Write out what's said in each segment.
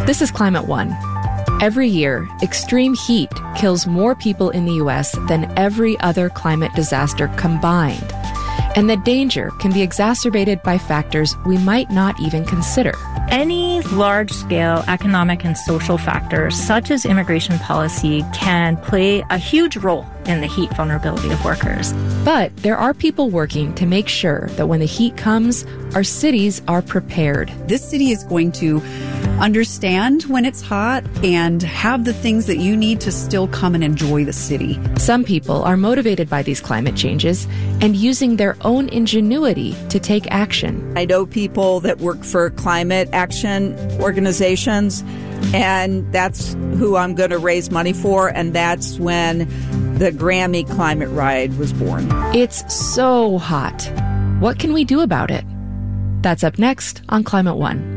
This is Climate One. Every year, extreme heat kills more people in the U.S. than every other climate disaster combined. And the danger can be exacerbated by factors we might not even consider. Any large-scale economic and social factors, such as immigration policy, can play a huge role in the heat vulnerability of workers. But there are people working to make sure that when the heat comes, our cities are prepared. This city is going to understand when it's hot and have the things that you need to still come and enjoy the city. Some people are motivated by these climate changes and using their own ingenuity to take action. I know people that work for climate action organizations, and that's who I'm going to raise money for, and that's when the Grammy Climate Ride was born. It's so hot. What can we do about it? That's up next on Climate One.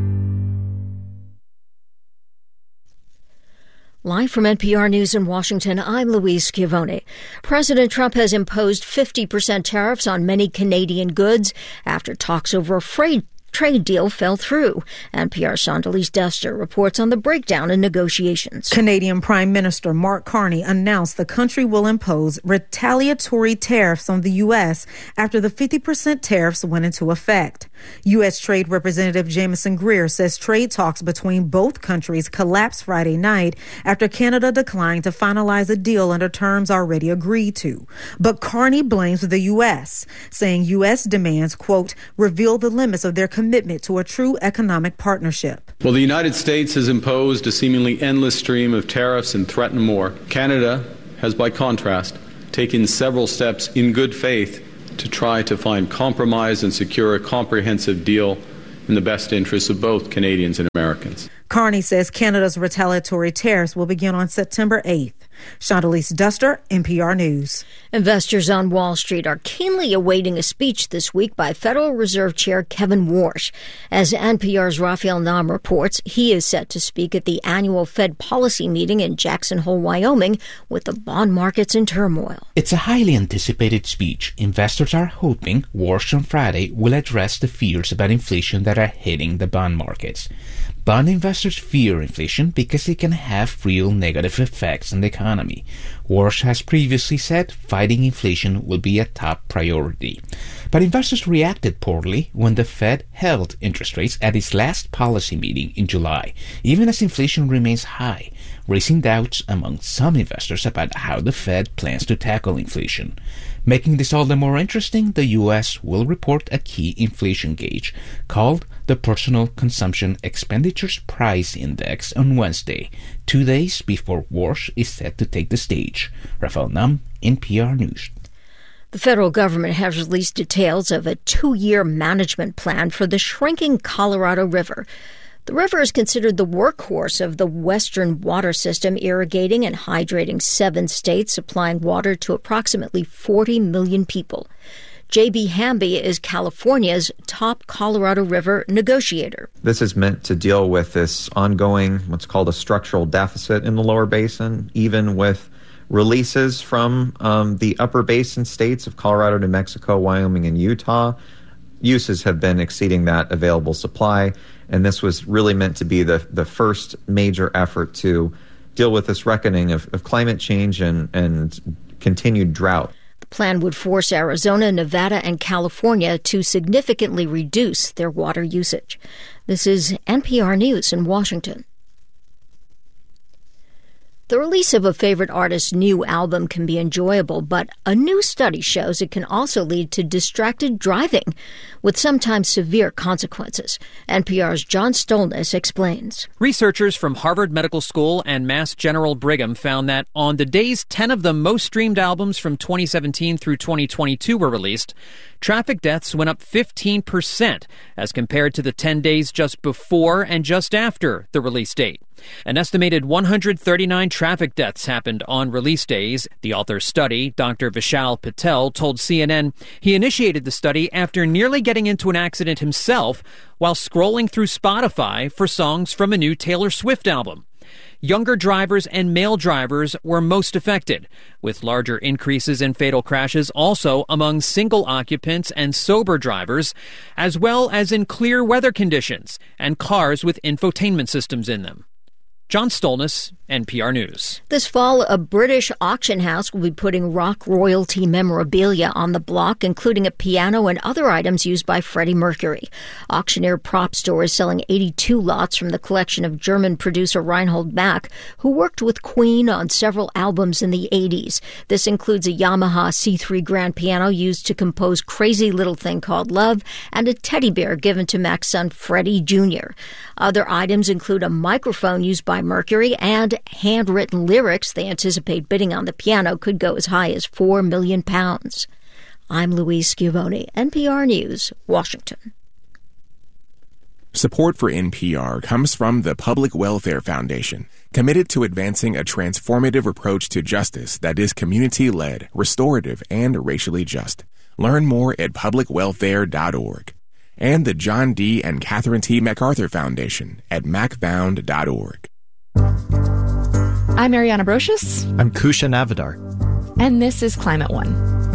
Live from NPR News in Washington, I'm Louise Schiavone. President Trump has imposed 50% tariffs on many Canadian goods after talks over a trade deal fell through. NPR's Chandalise Dester reports on the breakdown in negotiations. Canadian Prime Minister Mark Carney announced the country will impose retaliatory tariffs on the U.S. after the 50% tariffs went into effect. U.S. Trade Representative Jamieson Greer says trade talks between both countries collapsed Friday night after Canada declined to finalize a deal under terms already agreed to. But Carney blames the U.S., saying U.S. demands, quote, reveal the limits of their commitment to a true economic partnership. Well, the United States has imposed a seemingly endless stream of tariffs and threatened more. Canada has, by contrast, taken several steps in good faith to try to find compromise and secure a comprehensive deal in the best interests of both Canadians and Americans. Carney says Canada's retaliatory tariffs will begin on September 8th. Chandalise Dester, NPR News. Investors on Wall Street are keenly awaiting a speech this week by Federal Reserve Chair Kevin Warsh. As NPR's Raphael Nam reports, he is set to speak at the annual Fed policy meeting in Jackson Hole, Wyoming, with the bond markets in turmoil. It's a highly anticipated speech. Investors are hoping Warsh on Friday will address the fears about inflation that are hitting the bond markets. Bond investors fear inflation because it can have real negative effects on the economy. Warsh has previously said fighting inflation will be a top priority. But investors reacted poorly when the Fed held interest rates at its last policy meeting in July, even as inflation remains high, raising doubts among some investors about how the Fed plans to tackle inflation. Making this all the more interesting, the U.S. will report a key inflation gauge called the Personal Consumption Expenditures Price Index on Wednesday, 2 days before Warsh is set to take the stage. Raphael Nam, NPR News. The federal government has released details of a 2-year management plan for the shrinking Colorado River. The river is considered the workhorse of the Western water system, irrigating and hydrating 7 states, supplying water to approximately 40 million people. J.B. Hamby is California's top Colorado River negotiator. This is meant to deal with this ongoing, what's called a structural deficit in the lower basin, even with releases from the upper basin states of Colorado, New Mexico, Wyoming, and Utah. Uses have been exceeding that available supply, and this was really meant to be the first major effort to deal with this reckoning of climate change and continued drought. The plan would force Arizona, Nevada, and California to significantly reduce their water usage. This is NPR News in Washington. The release of a favorite artist's new album can be enjoyable, but a new study shows it can also lead to distracted driving, with sometimes severe consequences. NPR's John Stolness explains. Researchers from Harvard Medical School and Mass General Brigham found that on the days 10 of the most streamed albums from 2017 through 2022 were released, traffic deaths went up 15% as compared to the 10 days just before and just after the release date. An estimated 139 traffic deaths happened on release days. The author's study, Dr. Vishal Patel, told CNN he initiated the study after nearly getting into an accident himself while scrolling through Spotify for songs from a new Taylor Swift album. younger drivers and male drivers were most affected, with larger increases in fatal crashes also among single occupants and sober drivers, as well as in clear weather conditions and cars with infotainment systems in them. John Stolness, NPR News. This fall, a British auction house will be putting rock royalty memorabilia on the block, including a piano and other items used by Freddie Mercury. Auctioneer Prop Store is selling 82 lots from the collection of German producer Reinhold Mack, who worked with Queen on several albums in the 80s. This includes a Yamaha C3 grand piano used to compose Crazy Little Thing Called Love and a teddy bear given to Mack's son Freddie Jr. Other items include a microphone used by Mercury and handwritten lyrics. They anticipate bidding on the piano could go as high as £4 million. I'm Louise Schiavone, NPR News, Washington. Support for NPR comes from the Public Welfare Foundation, committed to advancing a transformative approach to justice that is community-led, restorative, and racially just. Learn more at publicwelfare.org. And the John D. and Catherine T. MacArthur Foundation at macfound.org. I'm Ariana Brocious. I'm Kusha Navidar. And this is Climate One.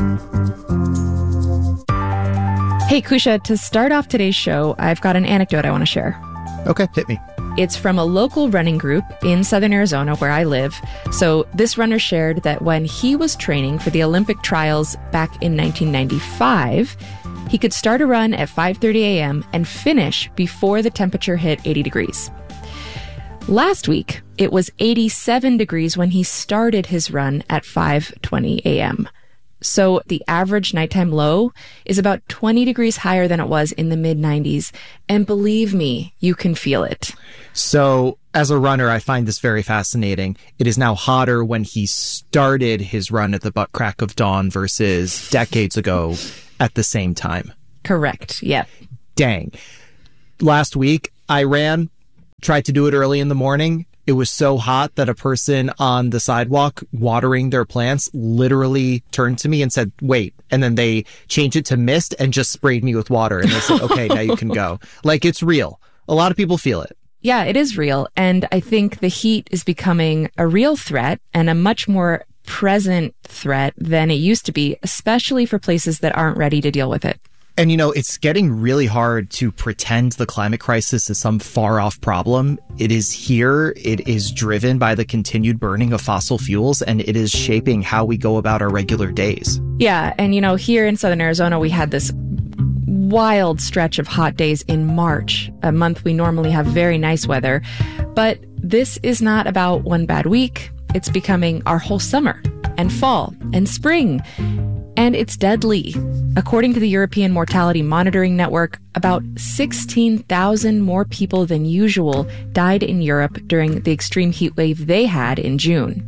Hey, Kusha, to start off today's show, I've got an anecdote I want to share. Okay, hit me. It's from a local running group in southern Arizona where I live. So this runner shared that when he was training for the Olympic trials back in 1995, he could start a run at 5:30 a.m. and finish before the temperature hit 80 degrees. Last week, it was 87 degrees when he started his run at 5:20 a.m. So the average nighttime low is about 20 degrees higher than it was in the mid-90s. And believe me, you can feel it. So as a runner, I find this very fascinating. It is now hotter when he started his run at the butt crack of dawn versus decades ago at the same time. Correct. Yeah. Dang. Last week, I tried to do it early in the morning. It was so hot that a person on the sidewalk watering their plants literally turned to me and said, wait. And then they changed it to mist and just sprayed me with water. And they said, okay, now you can go. Like, it's real. A lot of people feel it. Yeah, it is real. And I think the heat is becoming a real threat and a much more present threat than it used to be, especially for places that aren't ready to deal with it. And, you know, it's getting really hard to pretend the climate crisis is some far-off problem. It is here. It is driven by the continued burning of fossil fuels, and it is shaping how we go about our regular days. Yeah, and, you know, here in southern Arizona, we had this wild stretch of hot days in March, a month we normally have very nice weather. But this is not about one bad week. It's becoming our whole summer and fall and spring. And it's deadly. According to the European Mortality Monitoring Network, about 16,000 more people than usual died in Europe during the extreme heat wave they had in June.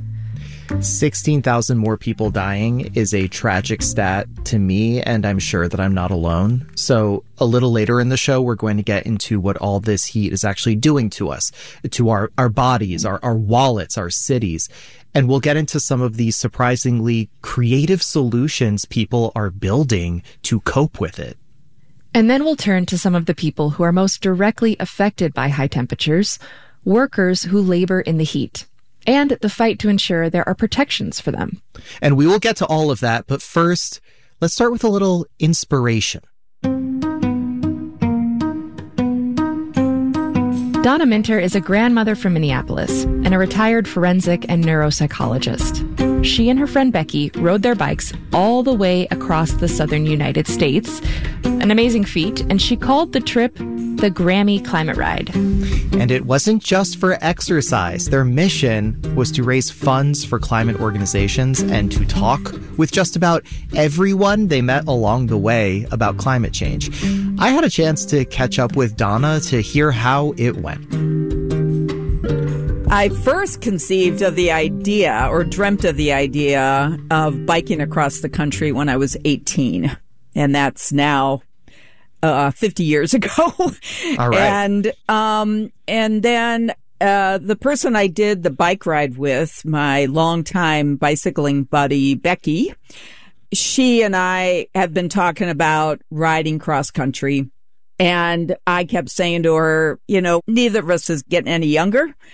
16,000 more people dying is a tragic stat to me, and I'm sure that I'm not alone. So a little later in the show, we're going to get into what all this heat is actually doing to us, to our bodies, our wallets, our cities. And we'll get into some of these surprisingly creative solutions people are building to cope with it. And then we'll turn to some of the people who are most directly affected by high temperatures, workers who labor in the heat, and the fight to ensure there are protections for them. And we will get to all of that, but first, let's start with a little inspiration. Donna Minter is a grandmother from Minneapolis and a retired forensic and neuropsychologist. She and her friend Becky rode their bikes all the way across the southern United States, an amazing feat, and she called the trip the Grammy Climate Ride. And it wasn't just for exercise. Their mission was to raise funds for climate organizations and to talk with just about everyone they met along the way about climate change. I had a chance to catch up with Donna to hear how it went. I first conceived of the idea, or dreamt of the idea, of biking across the country when I was 18. And that's now 50 years ago. All right. And then the person I did the bike ride with, my longtime bicycling buddy, Becky, she and I have been talking about riding cross country. And I kept saying to her, you know, neither of us is getting any younger.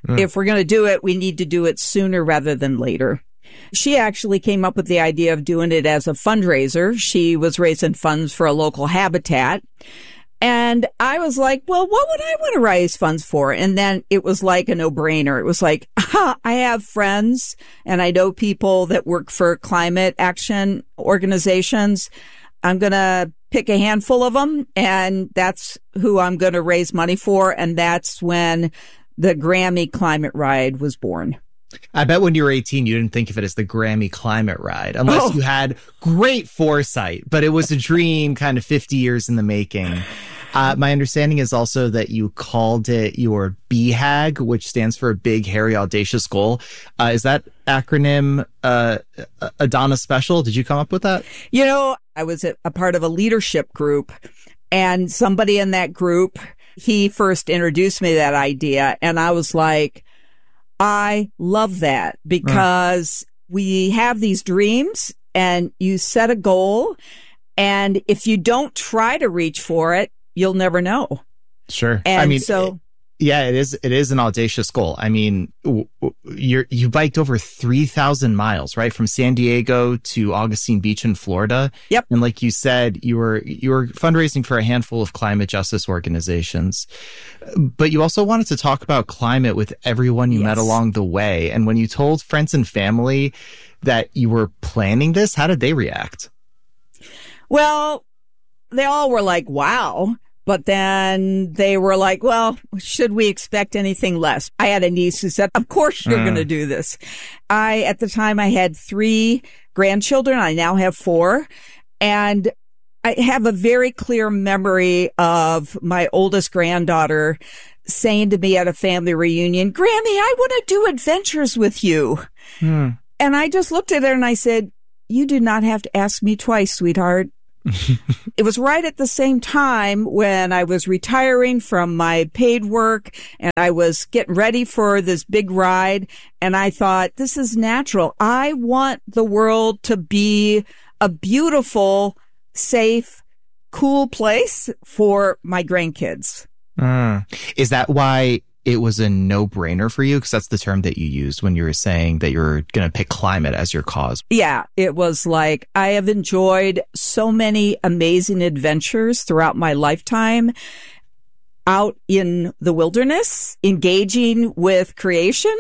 If we're going to do it, we need to do it sooner rather than later. She actually came up with the idea of doing it as a fundraiser. She was raising funds for a local habitat. And I was like, well, what would I want to raise funds for? And then it was like a no-brainer. It was like, I have friends and I know people that work for climate action organizations. I'm going to pick a handful of them, and that's who I'm going to raise money for. And that's when the Grammy Climate Ride was born. I bet when you were 18, you didn't think of it as the Grammy Climate Ride, unless you had great foresight, but it was a dream kind of 50 years in the making. My understanding is also that you called it your BHAG, which stands for Big, Hairy, Audacious Goal. Is that acronym Adana Special? Did you come up with that? You know, I was a part of a leadership group, and somebody in that group, he first introduced me to that idea, and I was like, I love that, because we have these dreams and you set a goal, and if you don't try to reach for it, you'll never know. Sure. And I mean, so it is an audacious goal. I mean, you biked over 3,000 miles, right? From San Diego to Augustine Beach in Florida. Yep. And like you said, you were fundraising for a handful of climate justice organizations, but you also wanted to talk about climate with everyone you met along the way. And when you told friends and family that you were planning this, how did they react? Well, they all were like, wow. But then they were like, well, should we expect anything less? I had a niece who said, of course you're going to do this. At the time, I had 3 grandchildren. I now have 4. And I have a very clear memory of my oldest granddaughter saying to me at a family reunion, Grammy, I want to do adventures with you. And I just looked at her and I said, you do not have to ask me twice, sweetheart. It was right at the same time when I was retiring from my paid work and I was getting ready for this big ride. And I thought, this is natural. I want the world to be a beautiful, safe, cool place for my grandkids. Is that why it was a no-brainer for you? Because that's the term that you used when you were saying that you're going to pick climate as your cause. Yeah, it was like, I have enjoyed so many amazing adventures throughout my lifetime out in the wilderness, engaging with creation.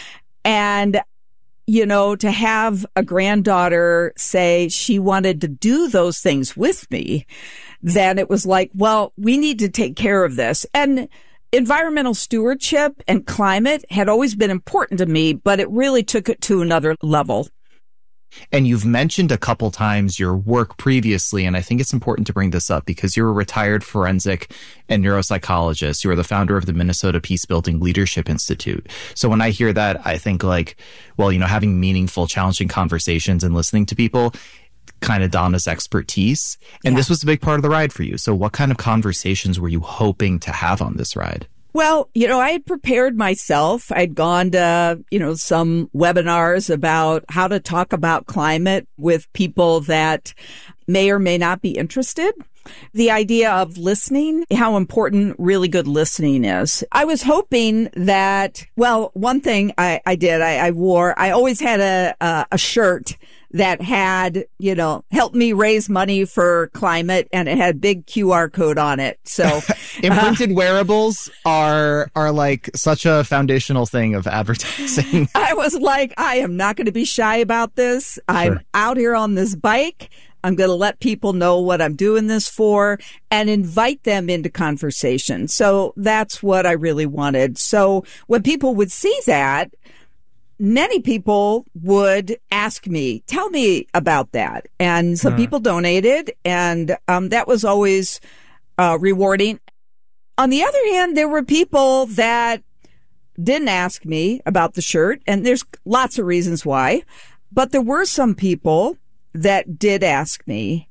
And, you know, to have a granddaughter say she wanted to do those things with me, then it was like, well, we need to take care of this. And environmental stewardship and climate had always been important to me, but it really took it to another level. And you've mentioned a couple times your work previously, and I think it's important to bring this up because you're a retired forensic and neuropsychologist. You are the founder of the Minnesota Peacebuilding Leadership Institute. So when I hear that, I think like, well, you know, having meaningful, challenging conversations and listening to people, kind of Donna's expertise. And this was a big part of the ride for you. So what kind of conversations were you hoping to have on this ride? Well, you know, I had prepared myself. I'd gone to, you know, some webinars about how to talk about climate with people that may or may not be interested. The idea of listening, how important really good listening is. I was hoping that, well, one thing I did, I wore, I always had a shirt that had, you know, help me raise money for climate, and it had a big QR code on it. So imprinted wearables are like such a foundational thing of advertising. I was like, I am not going to be shy about this. I'm out here on this bike. I'm going to let people know what I'm doing this for and invite them into conversation. So that's what I really wanted. So when people would see that, many people would ask me, tell me about that. And some people donated, and that was always rewarding. On the other hand, there were people that didn't ask me about the shirt, and there's lots of reasons why. But there were some people that did ask me.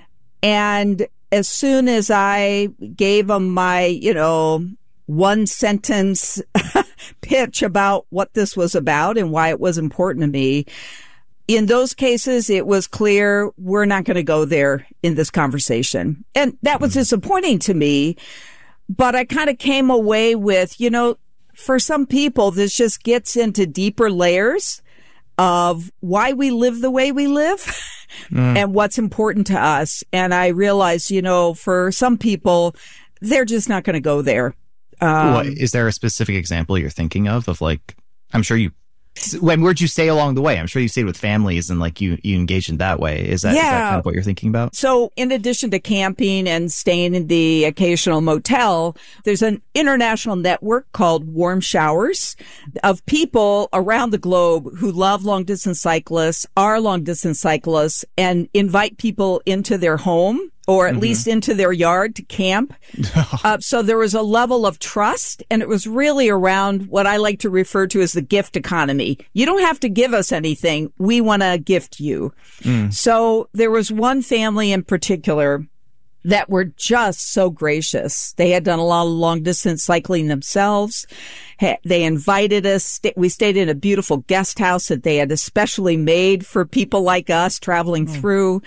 And as soon as I gave them my, you know, 1-sentence pitch about what this was about and why it was important to me, in those cases, it was clear we're not going to go there in this conversation. And that was disappointing to me. But I kind of came away with, you know, for some people, this just gets into deeper layers of why we live the way we live and what's important to us. And I realize, for some people, they're just not going to go there. Is there a specific example you're thinking of like, I'm sure where'd you stay along the way? I'm sure you stayed with families and like you engaged in that way. Is that kind of what you're thinking about? So in addition to camping and staying in the occasional motel, there's an international network called Warm Showers of people around the globe who love long distance cyclists, are long distance cyclists, and invite people into their home or at least into their yard to camp. So there was a level of trust, and it was really around what I like to refer to as the gift economy. You don't have to give us anything. We want to gift you. So there was one family in particular that were just so gracious. They had done a lot of long distance cycling themselves. They invited us. We stayed in a beautiful guest house that they had especially made for people like us traveling through.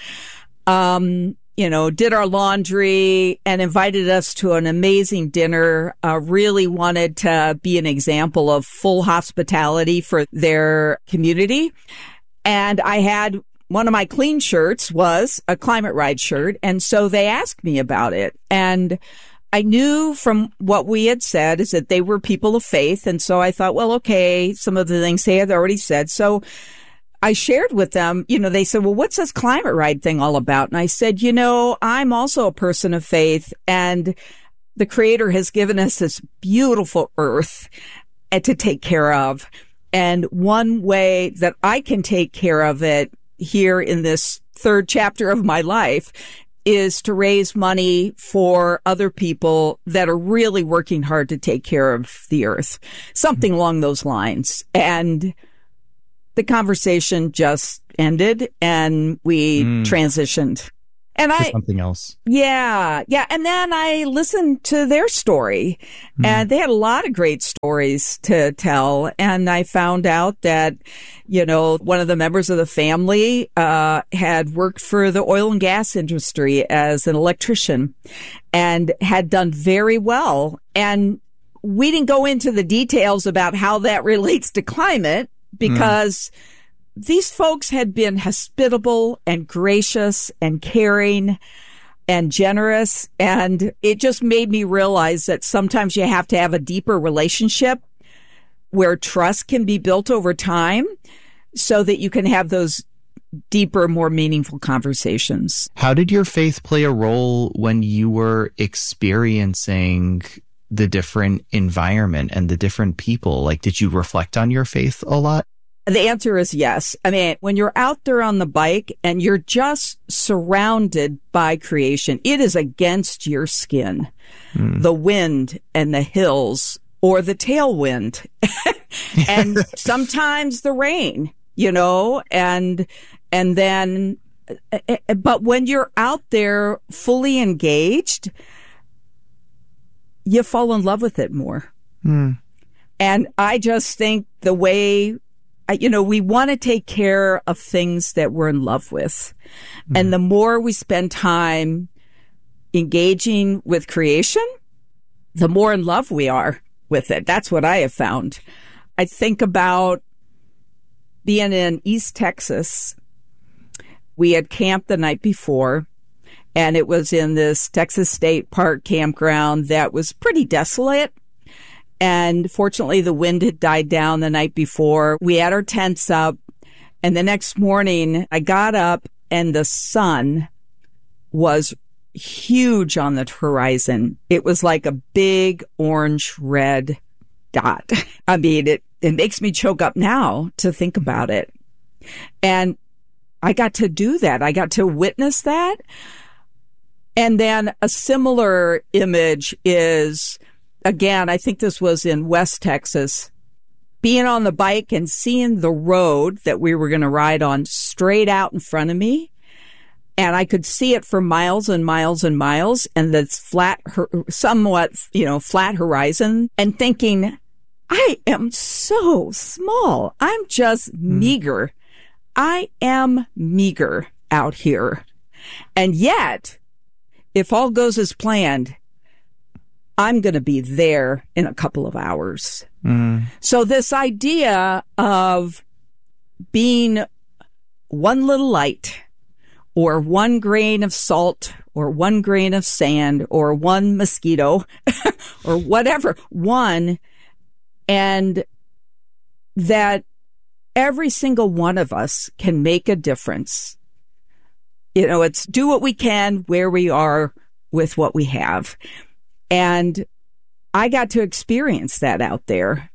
Did our laundry and invited us to an amazing dinner, really wanted to be an example of full hospitality for their community. And I had one of my clean shirts was a Climate Ride shirt. And so they asked me about it. And I knew from what we had said is that they were people of faith. And so I thought, well, okay, some of the things they had already said. So I shared with them, they said, well, what's this Climate Ride thing all about? And I said, I'm also a person of faith, and the Creator has given us this beautiful earth to take care of. And one way that I can take care of it here in this third chapter of my life is to raise money for other people that are really working hard to take care of the earth, something along those lines. And the conversation just ended and we transitioned. And something else. Yeah. And then I listened to their story and they had a lot of great stories to tell. And I found out that, one of the members of the family, had worked for the oil and gas industry as an electrician and had done very well. And we didn't go into the details about how that relates to climate, because these folks had been hospitable and gracious and caring and generous. And it just made me realize that sometimes you have to have a deeper relationship where trust can be built over time so that you can have those deeper, more meaningful conversations. How did your faith play a role when you were experiencing the different environment and the different people? Like, did you reflect on your faith a lot? The answer is yes. I mean, when you're out there on the bike and you're just surrounded by creation, it is against your skin. The wind and the hills, or the tailwind, and sometimes the rain, and then, but when you're out there fully engaged, you fall in love with it more. And I just think the way, we want to take care of things that we're in love with. And the more we spend time engaging with creation, the more in love we are with it. That's what I have found. I think about being in East Texas. We had camped the night before, and it was in this Texas State Park campground that was pretty desolate. And fortunately, the wind had died down the night before. We had our tents up, and the next morning I got up and the sun was huge on the horizon. It was like a big orange-red dot. I mean, it makes me choke up now to think about it. And I got to do that. I got to witness that. And then a similar image is, again, I think this was in West Texas, being on the bike and seeing the road that we were going to ride on straight out in front of me. And I could see it for miles and miles and miles, and this somewhat flat horizon, and thinking, I am so small. I'm just meager. I am meager out here. And yet, if all goes as planned, I'm going to be there in a couple of hours. So this idea of being one little light or one grain of salt or one grain of sand or one mosquito or whatever, one, and that every single one of us can make a difference. It's do what we can where we are with what we have. And I got to experience that out there.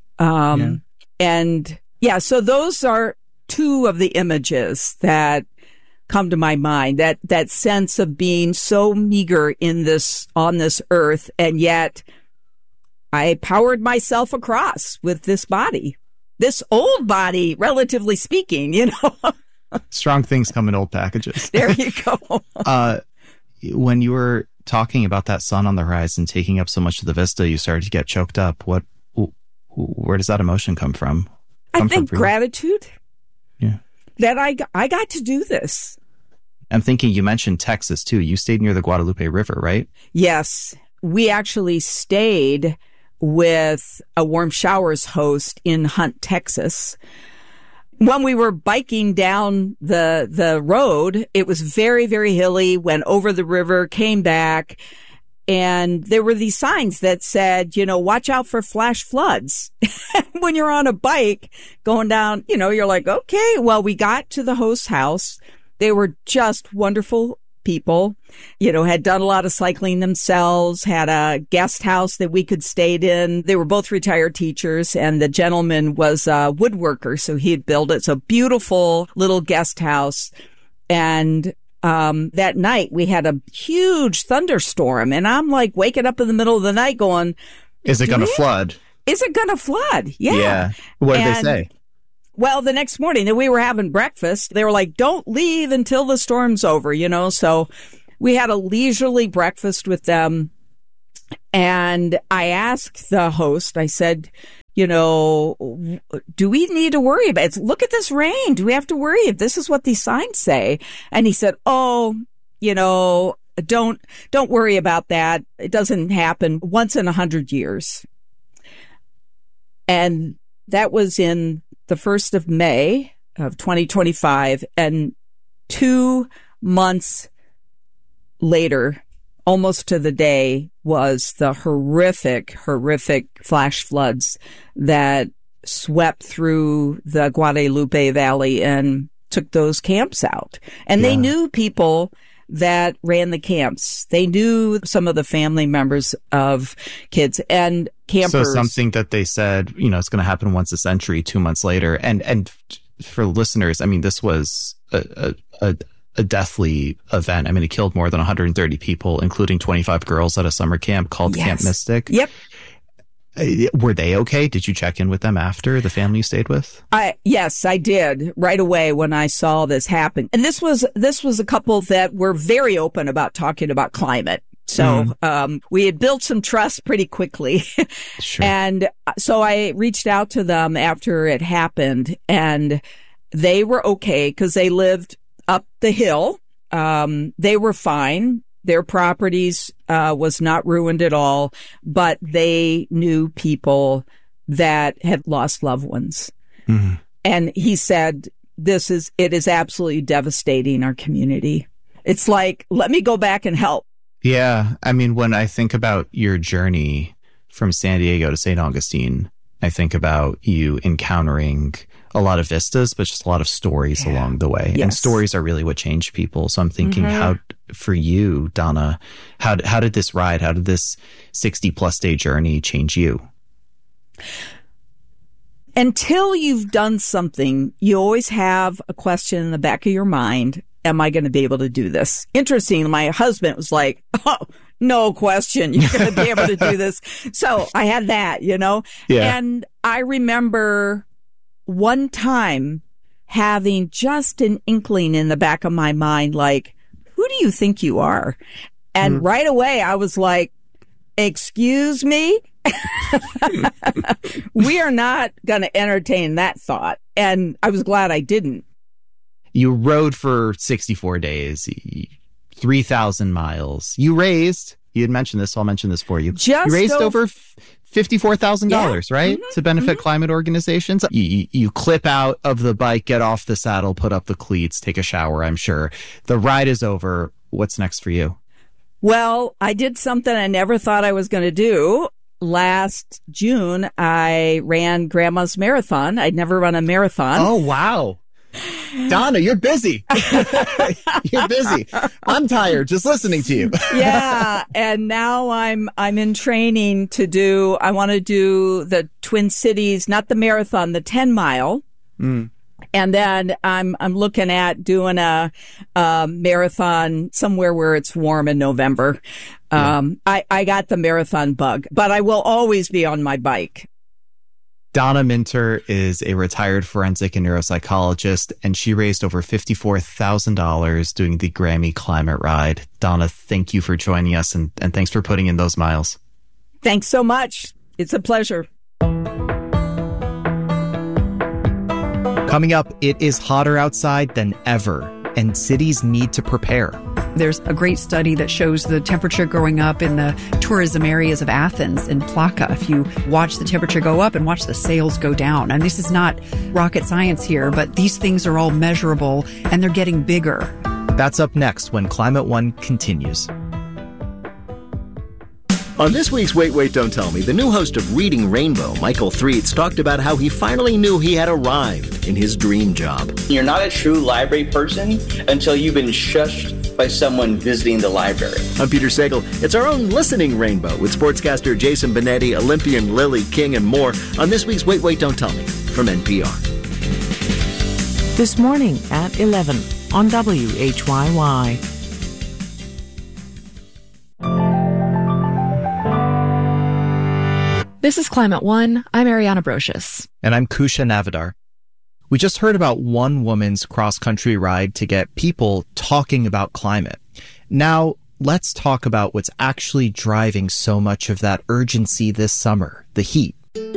And so those are two of the images that come to my mind, that sense of being so meager on this earth. And yet I powered myself across with this body, this old body, relatively speaking, Strong things come in old packages. There you go. When you were talking about that sun on the horizon taking up so much of the vista, you started to get choked up. Where does that emotion come from? I think gratitude. Yeah. That I got to do this. I'm thinking you mentioned Texas too. You stayed near the Guadalupe River, right? Yes. We actually stayed with a Warm Showers host in Hunt, Texas. When we were biking down the road, it was very, very hilly, went over the river, came back, and there were these signs that said, watch out for flash floods. When you're on a bike going down, you're like, okay, well, we got to the host house. They were just wonderful people, had done a lot of cycling themselves, had a guest house that we could stay in. They were both retired teachers, and the gentleman was a woodworker, so he had built it. It's a beautiful little guest house. And that night we had a huge thunderstorm, and I'm like waking up in the middle of the night going, is it going to flood? Is it going to flood? Yeah. What did they say? Well, the next morning we were having breakfast. They were like, don't leave until the storm's over, so we had a leisurely breakfast with them. And I asked the host, I said, do we need to worry about it? Look at this rain. Do we have to worry if this is what these signs say? And he said, don't worry about that. It doesn't happen once in 100 years. And that was in the 1st of May of 2025. And 2 months later, almost to the day, was the horrific flash floods that swept through the Guadalupe Valley and took those camps out. And they knew people that ran the camps. They knew some of the family members of kids and campers. So something that they said, it's going to happen once a century, 2 months later. And for listeners, I mean, this was a deathly event. I mean, it killed more than 130 people, including 25 girls at a summer camp called Camp Mystic. Yep. Were they okay? Did you check in with them after, the family you stayed with? Yes, I did right away when I saw this happen. And this was a couple that were very open about talking about climate. So, we had built some trust pretty quickly. Sure. And so I reached out to them after it happened, and they were okay because they lived up the hill. They were fine. Their properties was not ruined at all, but they knew people that had lost loved ones. Mm-hmm. And he said, it is absolutely devastating our community. It's like, let me go back and help. Yeah. I mean, when I think about your journey from San Diego to St. Augustine, I think about you encountering a lot of vistas, but just a lot of stories along the way. Yes. And stories are really what change people. So I'm thinking, how, for you, Donna, how did this ride, how did this 60-plus day journey change you? Until you've done something, you always have a question in the back of your mind. Am I going to be able to do this? Interesting. My husband was like, oh, no question. You're going to be able to do this. So I had that, Yeah. And I remember one time having just an inkling in the back of my mind, like, who do you think you are? And right away I was like, excuse me? We are not going to entertain that thought. And I was glad I didn't. You rode for 64 days, 3,000 miles. You raised You had mentioned this, so I'll mention this for you. Just you raised over $54,000, right? Mm-hmm. To benefit climate organizations. You clip out of the bike, get off the saddle, put up the cleats, take a shower, I'm sure. The ride is over. What's next for you? Well, I did something I never thought I was going to do. Last June, I ran Grandma's Marathon. I'd never run a marathon. Oh, wow. Donna, you're busy. You're busy. I'm tired just listening to you. Yeah. And now I'm in training I want to do the Twin Cities, not the marathon, the 10 mile. Mm. And then I'm looking at doing a marathon somewhere where it's warm in November. I got the marathon bug, but I will always be on my bike. Donna Minter is a retired forensic and neuropsychologist, and she raised over $54,000 doing the Grammy Climate Ride. Donna, thank you for joining us, and thanks for putting in those miles. Thanks so much. It's a pleasure. Coming up, it is hotter outside than ever, and cities need to prepare. There's a great study that shows the temperature going up in the tourism areas of Athens and Plaka. If you watch the temperature go up and watch the sails go down. And this is not rocket science here, but these things are all measurable and they're getting bigger. That's up next when Climate One continues. On this week's Wait, Wait, Don't Tell Me, the new host of Reading Rainbow, Michael Threets, talked about how he finally knew he had arrived in his dream job. You're not a true library person until you've been shushed by someone visiting the library. I'm Peter Sagal. It's our own listening rainbow with sportscaster Jason Benetti, Olympian Lily King, and more on this week's Wait, Wait, Don't Tell Me from NPR. This morning at 11 on WHYY. This is Climate One. I'm Ariana Brocious. And I'm Kusha Navidar. We just heard about one woman's cross-country ride to get people talking about climate. Now, let's talk about what's actually driving so much of that urgency this summer, the heat.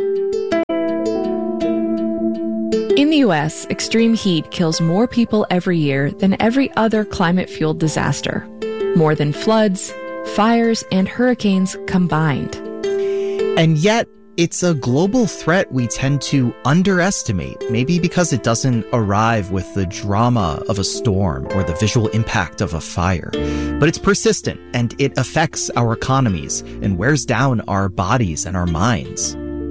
In the U.S., extreme heat kills more people every year than every other climate-fueled disaster. More than floods, fires, and hurricanes combined. And yet, it's a global threat we tend to underestimate, maybe because it doesn't arrive with the drama of a storm or the visual impact of a fire. But it's persistent, and it affects our economies and wears down our bodies and our minds.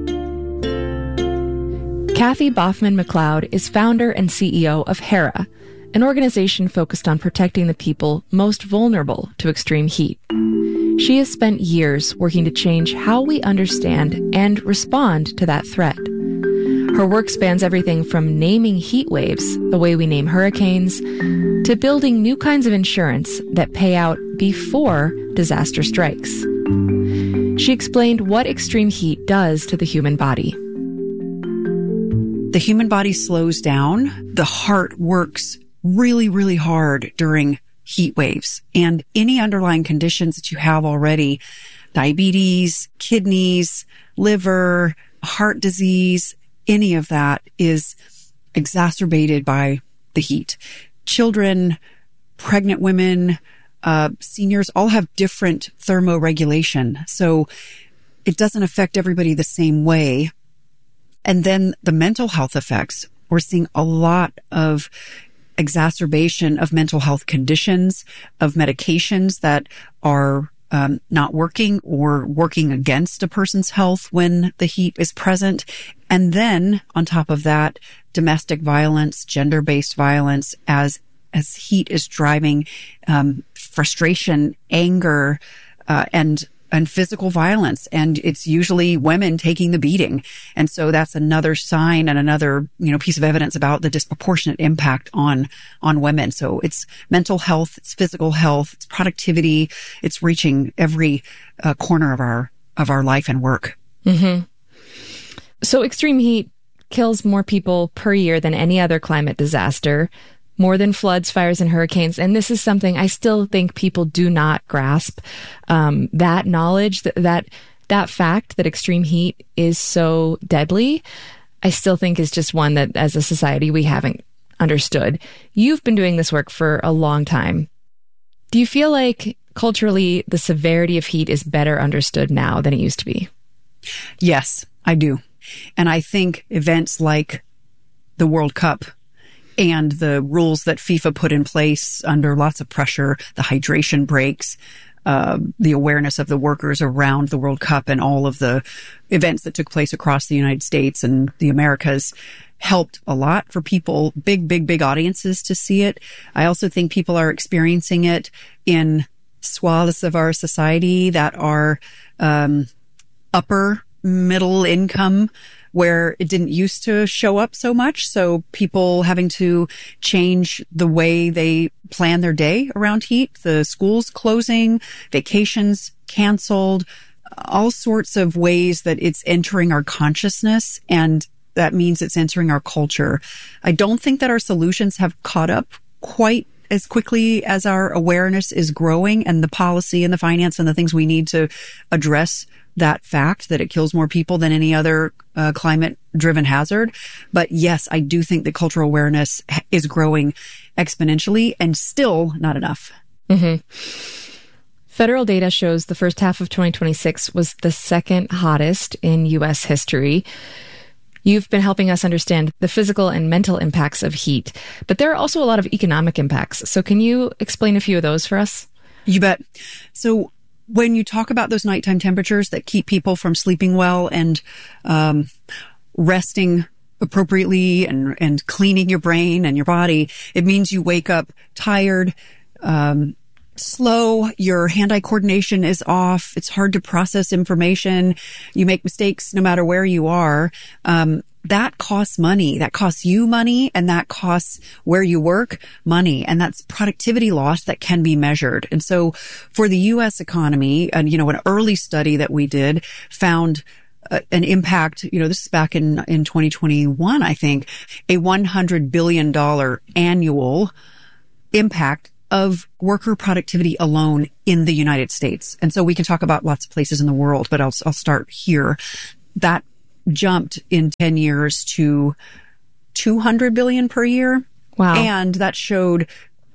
Kathy Boffman-McLeod is founder and CEO of HERA, an organization focused on protecting the people most vulnerable to extreme heat. She has spent years working to change how we understand and respond to that threat. Her work spans everything from naming heat waves, the way we name hurricanes, to building new kinds of insurance that pay out before disaster strikes. She explained what extreme heat does to the human body. The human body slows down. The heart works really, really hard during heat waves, and any underlying conditions that you have already, diabetes, kidneys, liver, heart disease, any of that is exacerbated by the heat. Children, pregnant women, seniors all have different thermoregulation. So it doesn't affect everybody the same way. And then the mental health effects, we're seeing a lot of exacerbation of mental health conditions, of medications that are not working or working against a person's health when the heat is present. And then on top of that, domestic violence, gender-based violence, as heat is driving frustration, anger, and physical violence. And it's usually women taking the beating. And so that's another sign and another, piece of evidence about the disproportionate impact on women. So it's mental health, it's physical health, it's productivity, it's reaching every corner of our life and work. Mm-hmm. So extreme heat kills more people per year than any other climate disaster, more than floods, fires, and hurricanes. And this is something I still think people do not grasp. That knowledge, that fact that extreme heat is so deadly, I still think is just one that as a society we haven't understood. You've been doing this work for a long time. Do you feel like culturally the severity of heat is better understood now than it used to be? Yes, I do. And I think events like the World Cup and the rules that FIFA put in place under lots of pressure, the hydration breaks, the awareness of the workers around the World Cup and all of the events that took place across the United States and the Americas helped a lot for people, big audiences to see it. I also think people are experiencing it in swaths of our society that are upper middle income, where it didn't used to show up so much. So people having to change the way they plan their day around heat, the schools closing, vacations canceled, all sorts of ways that it's entering our consciousness, and that means it's entering our culture. I don't think that our solutions have caught up quite as quickly as our awareness is growing, and the policy and the finance and the things we need to address that fact that it kills more people than any other climate-driven hazard. But yes, I do think the cultural awareness is growing exponentially and still not enough. Mm-hmm. Federal data shows the first half of 2026 was the second hottest in U.S. history. You've been helping us understand the physical and mental impacts of heat, but there are also a lot of economic impacts. So can you explain a few of those for us? You bet. So when you talk about those nighttime temperatures that keep people from sleeping well and resting appropriately and cleaning your brain and your body, it means you wake up tired, slow, your hand-eye coordination is off, it's hard to process information, you make mistakes no matter where you are. That costs money. That costs you money, and that costs where you work money. And that's productivity loss that can be measured. And so for the U.S. economy, and, an early study that we did found an impact, this is back in 2021, I think, a $100 billion annual impact of worker productivity alone in the United States. And so we can talk about lots of places in the world, but I'll start here. That jumped in 10 years to 200 billion per year. Wow. And that showed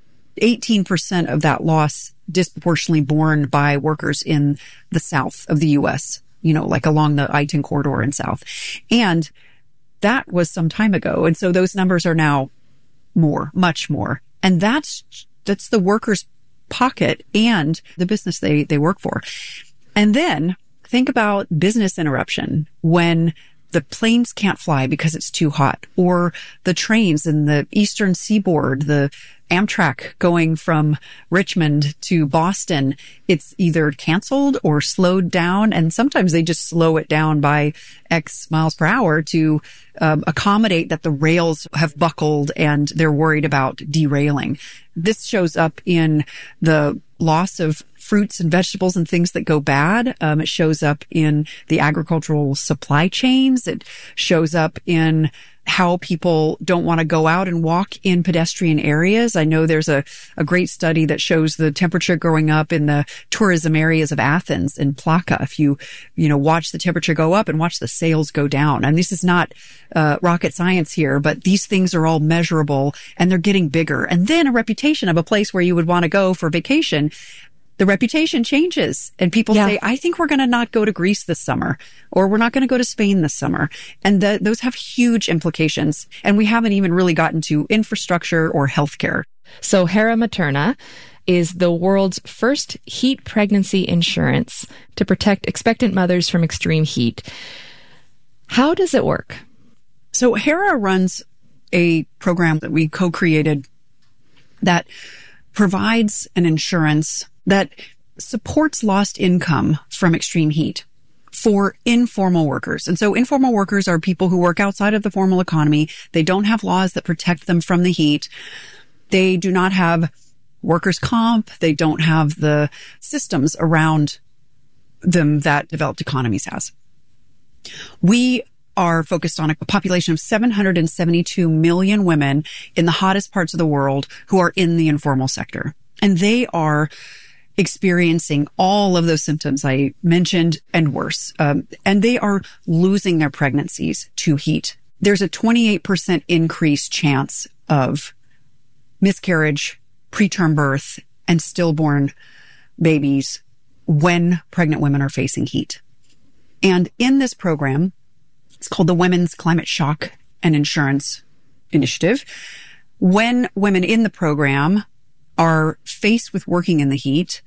18% of that loss disproportionately borne by workers in the south of the U.S., like along the I-10 corridor in south. And that was some time ago. And so those numbers are now more, much more. And that's the workers' pocket and the business they work for. And then think about business interruption when the planes can't fly because it's too hot, or the trains in the eastern seaboard, the Amtrak going from Richmond to Boston, it's either canceled or slowed down. And sometimes they just slow it down by X miles per hour to accommodate that the rails have buckled and they're worried about derailing. This shows up in the loss of fruits and vegetables and things that go bad. It shows up in the agricultural supply chains. It shows up in how people don't want to go out and walk in pedestrian areas. I know there's a great study that shows the temperature going up in the tourism areas of Athens and Plaka. If you watch the temperature go up and watch the sales go down. And this is not rocket science here, but these things are all measurable and they're getting bigger. And then a reputation of a place where you would want to go for vacation, the reputation changes and people say, I think we're going to not go to Greece this summer, or we're not going to go to Spain this summer. And those have huge implications. And we haven't even really gotten to infrastructure or healthcare. So Hera Materna is the world's first heat pregnancy insurance to protect expectant mothers from extreme heat. How does it work? So Hera runs a program that we co-created that provides an insurance that supports lost income from extreme heat for informal workers. And so informal workers are people who work outside of the formal economy. They don't have laws that protect them from the heat. They do not have workers' comp. They don't have the systems around them that developed economies has. We are focused on a population of 772 million women in the hottest parts of the world who are in the informal sector. And they are experiencing all of those symptoms I mentioned and worse. And they are losing their pregnancies to heat. There's a 28% increased chance of miscarriage, preterm birth, and stillborn babies when pregnant women are facing heat. And in this program, it's called the Women's Climate Shock and Insurance Initiative. When women in the program are faced with working in the heat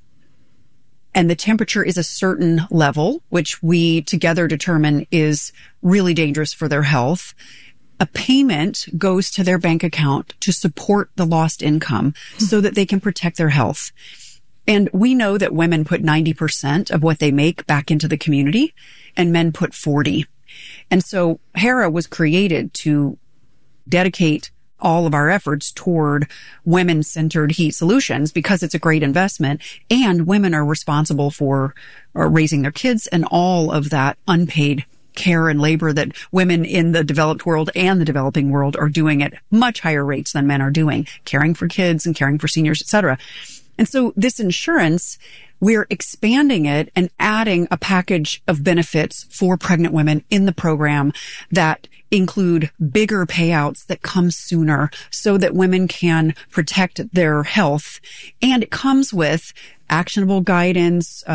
and the temperature is a certain level, which we together determine is really dangerous for their health, a payment goes to their bank account to support the lost income so that they can protect their health. And we know that women put 90% of what they make back into the community and men put 40%. And so HERA was created to dedicate all of our efforts toward women-centered heat solutions because it's a great investment, and women are responsible for raising their kids and all of that unpaid care and labor that women in the developed world and the developing world are doing at much higher rates than men are doing, caring for kids and caring for seniors, etc. And so this insurance, we're expanding it and adding a package of benefits for pregnant women in the program that include bigger payouts that come sooner so that women can protect their health. And it comes with actionable guidance,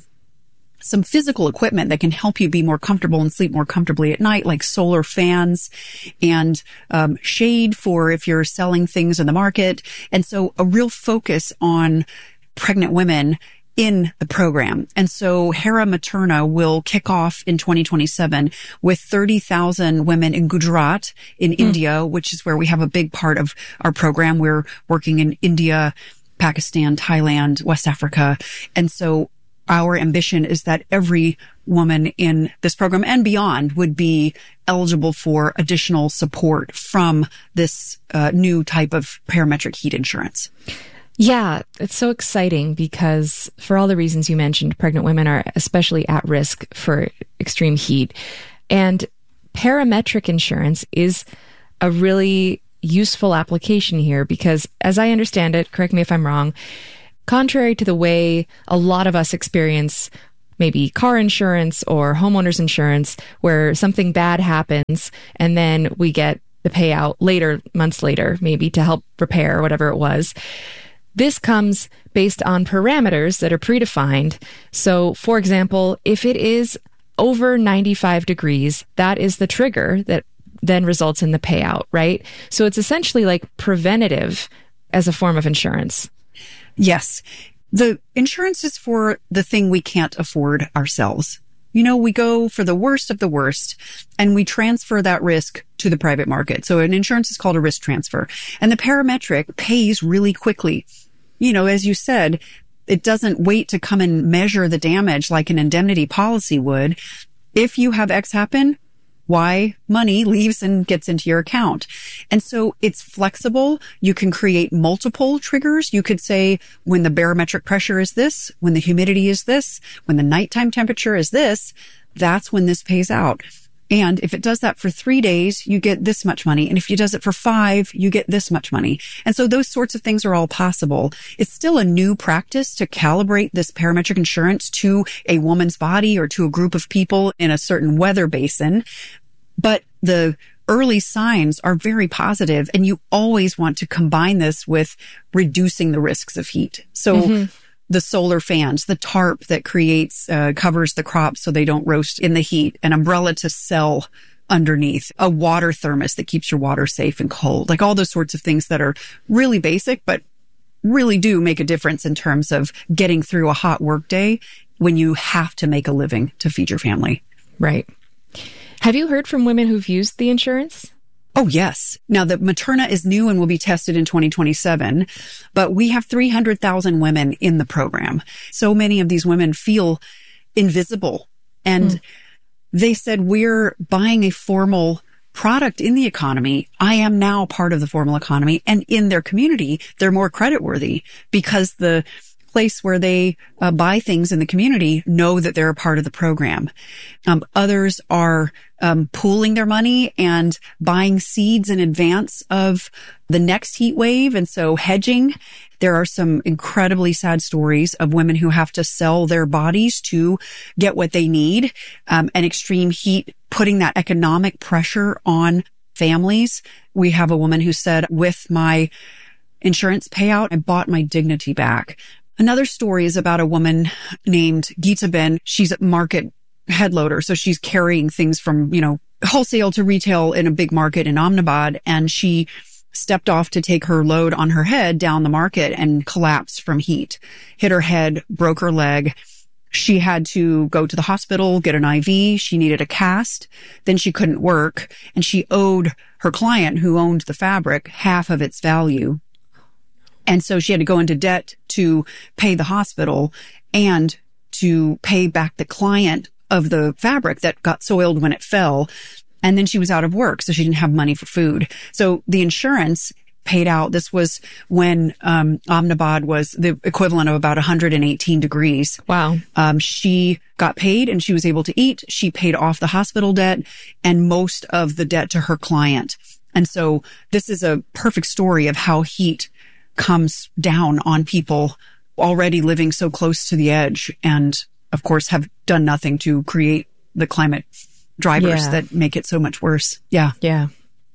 some physical equipment that can help you be more comfortable and sleep more comfortably at night, like solar fans and shade for if you're selling things in the market. And so a real focus on pregnant women in the program. And so HERA Materna will kick off in 2027 with 30,000 women in Gujarat in India, which is where we have a big part of our program. We're working in India, Pakistan, Thailand, West Africa. And so our ambition is that every woman in this program and beyond would be eligible for additional support from this new type of parametric heat insurance. Yeah, it's so exciting because for all the reasons you mentioned, pregnant women are especially at risk for extreme heat. And parametric insurance is a really useful application here because, as I understand it, correct me if I'm wrong, contrary to the way a lot of us experience maybe car insurance or homeowners insurance, where something bad happens and then we get the payout later, months later, maybe to help repair whatever it was. This comes based on parameters that are predefined. So, for example, if it is over 95 degrees, that is the trigger that then results in the payout, right? So it's essentially like preventative as a form of insurance. Yes. The insurance is for the thing we can't afford ourselves. You know, we go for the worst of the worst and we transfer that risk to the private market. So an insurance is called a risk transfer. And the parametric pays really quickly. You know, as you said, it doesn't wait to come and measure the damage like an indemnity policy would. If you have X happen, Y money leaves and gets into your account. And so it's flexible. You can create multiple triggers. You could say when the barometric pressure is this, when the humidity is this, when the nighttime temperature is this, that's when this pays out. And if it does that for 3 days, you get this much money. And if it does it for 5, you get this much money. And so those sorts of things are all possible. It's still a new practice to calibrate this parametric insurance to a woman's body or to a group of people in a certain weather basin. But the early signs are very positive, and you always want to combine this with reducing the risks of heat. So the solar fans, the tarp that creates, covers the crops so they don't roast in the heat, an umbrella to sell underneath, a water thermos that keeps your water safe and cold, like all those sorts of things that are really basic, but really do make a difference in terms of getting through a hot work day when you have to make a living to feed your family. Right. Have you heard from women who've used the insurance? Oh, yes. Now, the Materna is new and will be tested in 2027, but we have 300,000 women in the program. So many of these women feel invisible. And they said, we're buying a formal product in the economy. I am now part of the formal economy. And in their community, they're more creditworthy because the place where they buy things in the community know that they're a part of the program. Others are pooling their money and buying seeds in advance of the next heat wave. And so hedging. There are some incredibly sad stories of women who have to sell their bodies to get what they need. And extreme heat putting that economic pressure on families. We have a woman who said, with my insurance payout, I bought my dignity back. Another story is about a woman named Geeta Ben. She's a market head loader. So she's carrying things from, wholesale to retail in a big market in Ahmedabad. And she stepped off to take her load on her head down the market and collapsed from heat, hit her head, broke her leg. She had to go to the hospital, get an IV. She needed a cast. Then she couldn't work. And she owed her client, who owned the fabric, half of its value. And so she had to go into debt to pay the hospital and to pay back the client of the fabric that got soiled when it fell. And then she was out of work, so she didn't have money for food. So the insurance paid out. This was when Ahmedabad was the equivalent of about 118 degrees. Wow. She got paid and she was able to eat. She paid off the hospital debt and most of the debt to her client. And so this is a perfect story of how heat comes down on people already living so close to the edge and, of course, have done nothing to create the climate drivers that make it so much worse. Yeah. Yeah.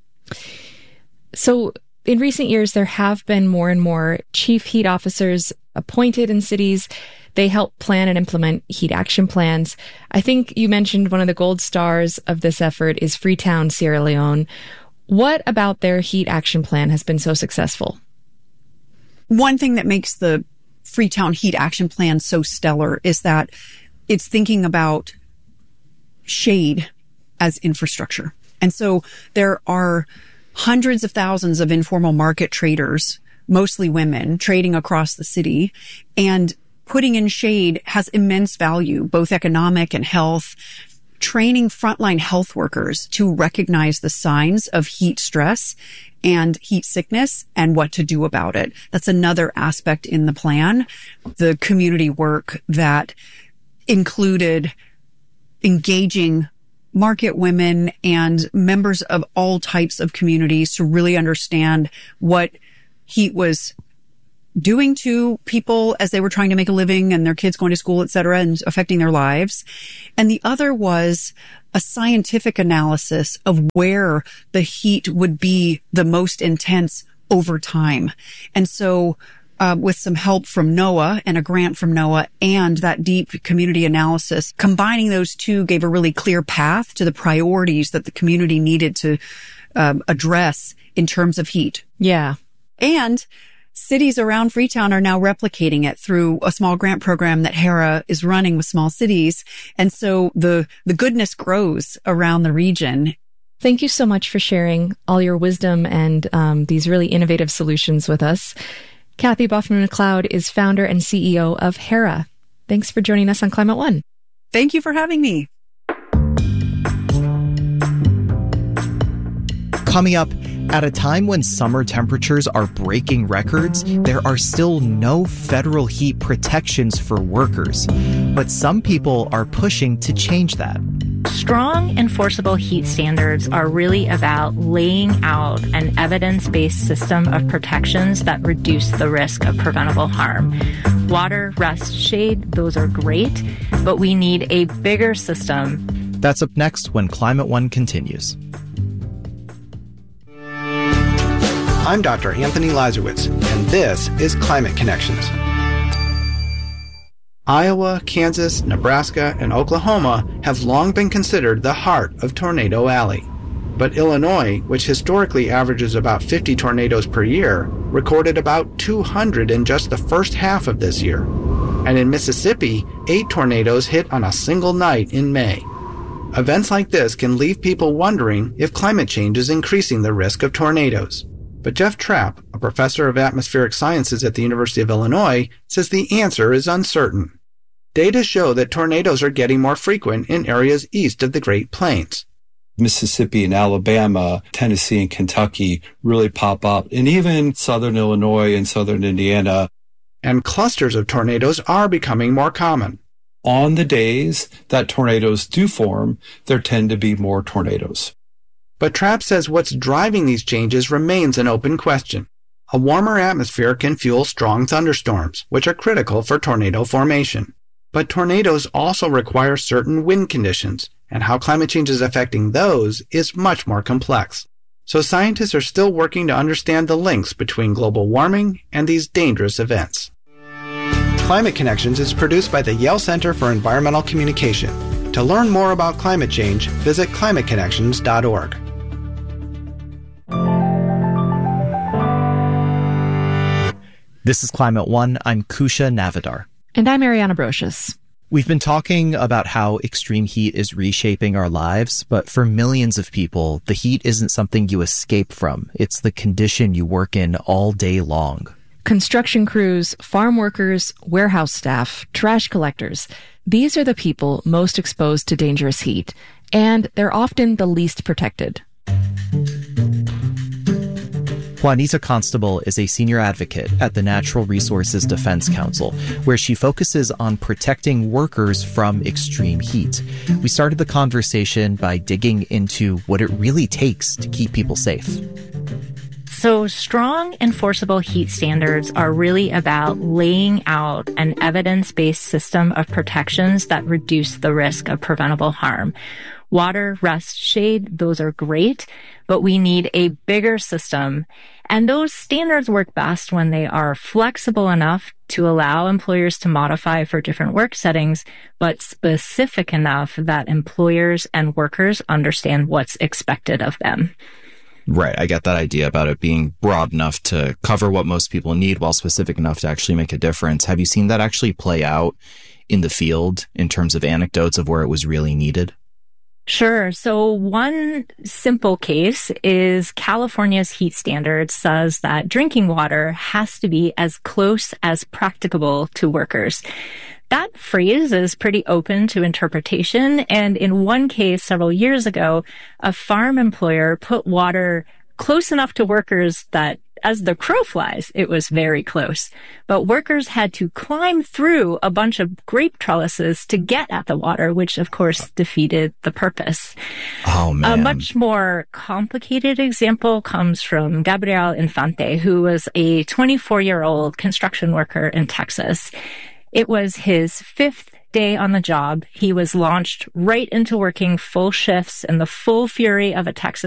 So in recent years, there have been more and more chief heat officers appointed in cities. They help plan and implement heat action plans. I think you mentioned one of the gold stars of this effort is Freetown, Sierra Leone. What about their heat action plan has been so successful? One thing that makes the Freetown Heat Action Plan so stellar is that it's thinking about shade as infrastructure. And so there are hundreds of thousands of informal market traders, mostly women, trading across the city, and putting in shade has immense value, both economic and health. Training frontline health workers to recognize the signs of heat stress and heat sickness and what to do about it. That's another aspect in the plan. The community work that included engaging market women and members of all types of communities to really understand what heat was doing to people as they were trying to make a living and their kids going to school, et cetera, and affecting their lives. And the other was a scientific analysis of where the heat would be the most intense over time. And so with some help from NOAA and a grant from NOAA and that deep community analysis, combining those two gave a really clear path to the priorities that the community needed to address in terms of heat. Yeah. And cities around Freetown are now replicating it through a small grant program that HERA is running with small cities. And so the goodness grows around the region. Thank you so much for sharing all your wisdom and these really innovative solutions with us. Kathy Baughman-McLeod is founder and CEO of HERA. Thanks for joining us on Climate One. Thank you for having me. Coming up, at a time when summer temperatures are breaking records, there are still no federal heat protections for workers. But some people are pushing to change that. Strong enforceable heat standards are really about laying out an evidence-based system of protections that reduce the risk of preventable harm. Water, rest, shade, those are great, but we need a bigger system. That's up next when Climate One continues. I'm Dr. Anthony Lazarowitz, and this is Climate Connections. Iowa, Kansas, Nebraska, and Oklahoma have long been considered the heart of Tornado Alley. But Illinois, which historically averages about 50 tornadoes per year, recorded about 200 in just the first half of this year. And in Mississippi, 8 tornadoes hit on a single night in May. Events like this can leave people wondering if climate change is increasing the risk of tornadoes. But Jeff Trapp, a professor of atmospheric sciences at the University of Illinois, says the answer is uncertain. Data show that tornadoes are getting more frequent in areas east of the Great Plains. Mississippi and Alabama, Tennessee and Kentucky really pop up, and even southern Illinois and southern Indiana. And clusters of tornadoes are becoming more common. On the days that tornadoes do form, there tend to be more tornadoes. But Trapp says what's driving these changes remains an open question. A warmer atmosphere can fuel strong thunderstorms, which are critical for tornado formation. But tornadoes also require certain wind conditions, and how climate change is affecting those is much more complex. So scientists are still working to understand the links between global warming and these dangerous events. Climate Connections is produced by the Yale Center for Environmental Communication. To learn more about climate change, visit climateconnections.org. This is Climate One. I'm Kusha Navidar. And I'm Ariana Brocious. We've been talking about how extreme heat is reshaping our lives, but for millions of people, the heat isn't something you escape from. It's the condition you work in all day long. Construction crews, farm workers, warehouse staff, trash collectors. These are the people most exposed to dangerous heat, and they're often the least protected. Juanita Constable is a senior advocate at the Natural Resources Defense Council, where she focuses on protecting workers from extreme heat. We started the conversation by digging into what it really takes to keep people safe. So strong enforceable heat standards are really about laying out an evidence-based system of protections that reduce the risk of preventable harm. Water, rest, shade, those are great, but we need a bigger system. And those standards work best when they are flexible enough to allow employers to modify for different work settings, but specific enough that employers and workers understand what's expected of them. Right. I get that idea about it being broad enough to cover what most people need while specific enough to actually make a difference. Have you seen that actually play out in the field in terms of anecdotes of where it was really needed? Sure. So one simple case is California's heat standard says that drinking water has to be as close as practicable to workers. That phrase is pretty open to interpretation. And in one case several years ago, a farm employer put water close enough to workers that as the crow flies, it was very close. But workers had to climb through a bunch of grape trellises to get at the water, which of course defeated the purpose. Oh, man. A much more complicated example comes from Gabriel Infante, who was a 24-year-old construction worker in Texas. It was his fifth day on the job. He was launched right into working full shifts in the full fury of a Texas